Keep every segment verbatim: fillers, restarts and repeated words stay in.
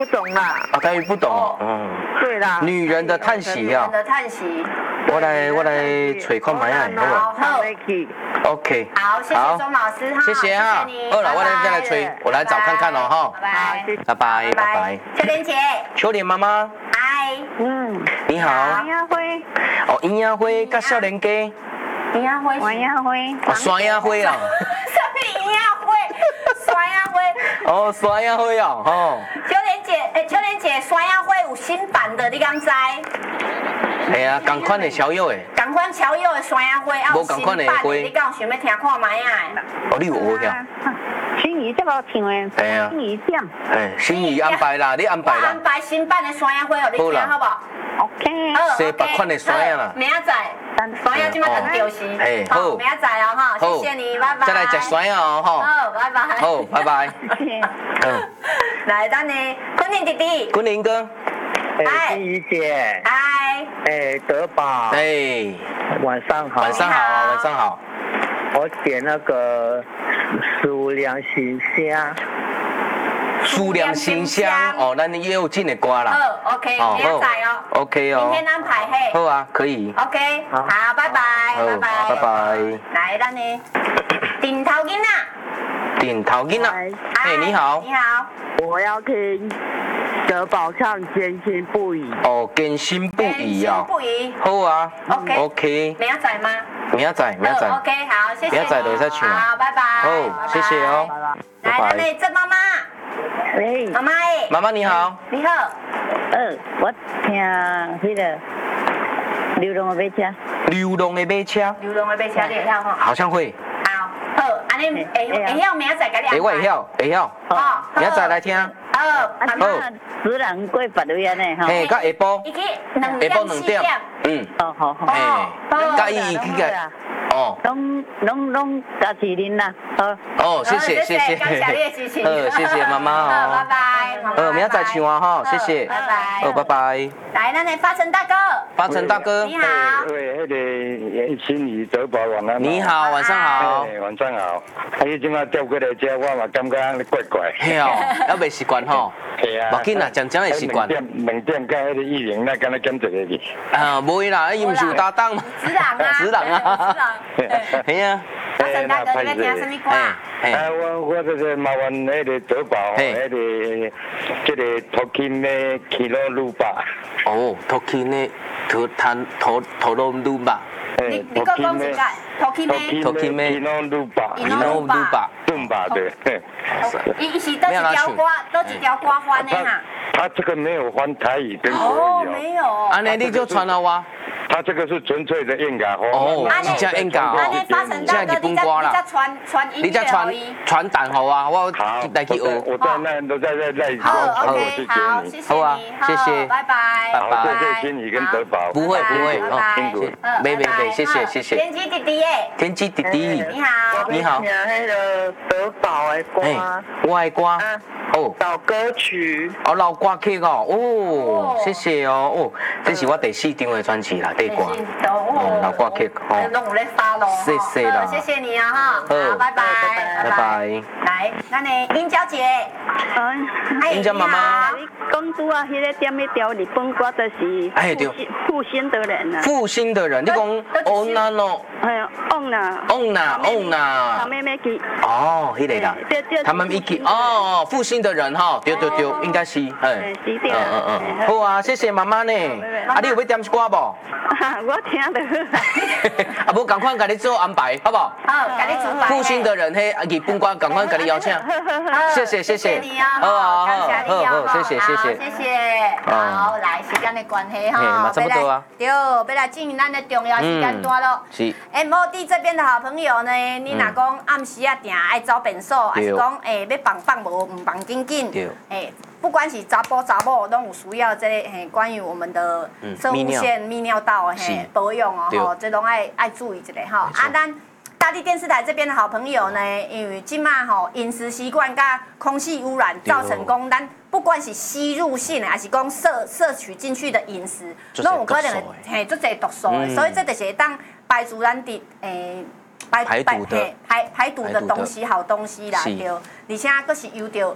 不懂啦。 啊，台语不懂。嗯。 对啦。 女人的叹息啊。 女人的叹息。 我来我来找看买啊，好不好 ？OK。 好，谢谢钟老师哈。 谢谢啊。好了，我来再来吹，我来找看看哦哈。 拜拜。 拜拜拜拜。 秋莲姐。 秋莲妈妈。 嗨。 嗯。 你好。 尹亚辉。 哦，尹亚辉跟少年家。 尹亚辉。 王亚辉。 哦，双亚辉啊。 什么尹亚辉？双亚辉。 哦，双亚辉哦，吼。 秋莲姐，诶，秋莲姐，双亚辉有新版的，你敢知？ 系啊，同款的小友诶。 同款小友的双亚辉，啊有新版的，你敢有想要听看卖啊？ 哦，你有学晓？ 心仪这个唱的。 哎呀。 心仪点。 哎，心仪安排啦，你安排啦。 我安排新版的双亚辉，互你听好不好 ？OK。 西北款的双亚啦。 明仔载，双亚今麦等丢时。 哎，好。 明仔载哦哈，谢谢你，拜拜。 再来食双亚哦哈。 好，拜拜。 好，拜拜。 嗯。来，等你，昆凌弟弟。 昆凌哥。 哎，心怡姐。 嗨。 哎，德宝。 哎， 晚上好。 晚上好啊，晚上好。 我点那个数量新香。 数量新香哦，咱也有进的歌啦。 好 ，OK，明仔哦。 OK 哦。 明天安排嘿。 好啊，可以。 OK，好，拜拜，拜拜， 拜拜。 来，咱呢，顶头囡仔。 顶头囡仔。哎，你好。 你好。 我要听德宝唱《坚信不疑》。 哦，坚信不疑啊。 坚信不疑。 好啊。 OK。 OK。 明仔吗？ 明仔，明仔。 OK，好，谢谢。 明仔就再唱。 好，拜拜。 好，谢谢哦。 来，咱呢，郑妈妈。 喂。 妈妈哎。 妈妈你好。 你好。 嗯，我听那个流浪的马车。 流浪的马车。 流浪的马车，你会晓吼？ 好像会。 好，好，安尼会会晓明仔甲你。 会我会晓，会晓。 哦。 明仔来听。 好，妈妈。 主人过别位安尼吼。 嘿，到下晡。 伊去两点四点。 嗯。 好好好。 哎，甲伊去个。哦。 拢拢拢家己啉啦，好。 哦，谢谢谢谢。 感谢你的支持。 呃，谢谢妈妈哦。拜拜。 呃，明仔唱啊哈，谢谢。 拜拜。 哦，拜拜。 来，咱的发成大哥。 发成大哥。 你好。 对，那个心仪德宝晚安。 你好，晚上好。 晚上好。啊，你今仔调过来这，我嘛感觉安尼怪怪。 嘿哦，还未习惯吼。 系啊。 无紧啦，渐渐会习惯。 两点两点，甲迄个议员那敢若减一个去。 啊，无会啦，伊毋是有搭档嘛。 子人啊。 子人啊。 子人。 系啊。 发成大哥，你在听什么歌？ 哎，我我这个麻烦那个德宝，那个这个托金的基罗鲁巴。 哦，托金的托坦托托罗鲁巴。 你你讲讲一下，托金的托金的基罗鲁巴。 基罗鲁巴。 鲁巴对。 伊伊是倒一条歌，倒一条歌翻的哈。 他这个没有翻台语跟国语哦。没有。 安尼你就传了我。 他这个是纯粹的演歌哦，是只演歌哦， 这日本歌啦。你再传传单好啊，我来去学。 我在那都在在在。 好 ，OK， 好，谢谢你。 好啊，谢谢， 拜拜， 拜拜。 谢谢心怡跟德宝。 不会不会， 哦， 辛苦。没没没，谢谢谢谢。 天机弟弟耶。 天机弟弟， 你好。 你好。 听那个德宝的歌。 我的歌。哦。 老歌曲。 哦，老歌曲哦，哦，谢谢哦，哦，这是我第四张的专辑啦，第歌。哦，老歌曲哦。 拢有咧发咯。 谢谢啦。 谢谢你啊哈。好，拜拜， 拜拜。 来，那呢，英娇姐。 英娇妈妈。 公主啊，迄个点一条日本歌就是哎对， 负心的人啊。 负心的人，你讲欧娜喏。 哎呀，翁娜。 翁娜，翁娜。 他妹妹去。 哦，迄个啦。他们一起哦，负心的人哈，对对对，应该是， 哎。嗯嗯嗯，好啊，谢谢妈妈呢。啊，你有要点一歌无？ 我听得。 啊，无，赶快给你做安排，好不好？ 好，给你主办。 负心的人，嘿，日本歌，赶快给你邀请。谢谢谢谢。 好啊， 好好好，谢谢谢谢。 谢谢。好，来时间的关系哈， 马差不多啊。 对，要来进行咱的重要时间段咯。 是。 M O D 这边的好朋友呢，你若讲暗时啊定爱找便所，还是讲诶要放放无唔放紧紧？对。诶。不管是查甫查某，都有需要这嘿关于我们的生物线泌尿道嘿保养哦吼，这拢爱爱注意一下哈。啊，咱大地电视台这边的好朋友呢，因为今嘛吼饮食习惯甲空气污染，造成讲咱不管是吸入性的，还是讲摄摄取进去的饮食，拢有可能嘿做侪毒素的，所以这就是会当排除咱的诶排排毒的排排毒的东西好东西啦，对，而且佫是有着。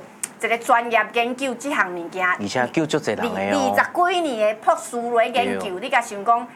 一个专业研究这项物件， 而且救足侪人的二哦。 二十几年的博士来研究，你甲想讲，